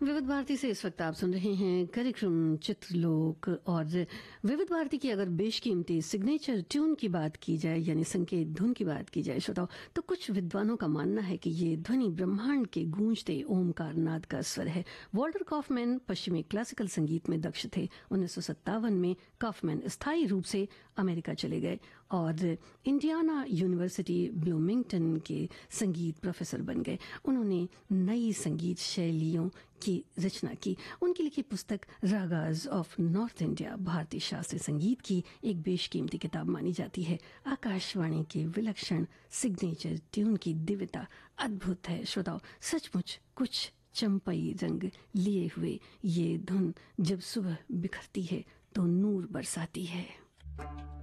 विविध भारती से इस वक्त आप सुन रहे हैं कार्यक्रम चित्रलोक। और विविध भारती की अगर बेशकीमती सिग्नेचर ट्यून की बात की जाए, यानी संकेत धुन की बात की जाए श्रोताओ, तो कुछ विद्वानों का मानना है कि ये ध्वनि ब्रह्मांड के गूंजते ओमकार नाद का स्वर है। वॉल्टर कॉफमैन पश्चिमी क्लासिकल संगीत में दक्ष थे। 1957 में कॉफमैन स्थायी रूप से अमेरिका चले गए और इंडियाना यूनिवर्सिटी ब्लूमिंगटन के संगीत प्रोफेसर बन गए। उन्होंने नई संगीत शैलियों की रचना की। उनकी लिखी पुस्तक रागाज ऑफ नॉर्थ इंडिया भारतीय शास्त्रीय संगीत की एक बेशकीमती किताब मानी जाती है। आकाशवाणी के विलक्षण सिग्नेचर ट्यून की दिव्यता अद्भुत है श्रोताओ। सचमुच कुछ चंपई रंग लिए हुए ये धुन जब सुबह बिखरती है तो नूर बरसाती है।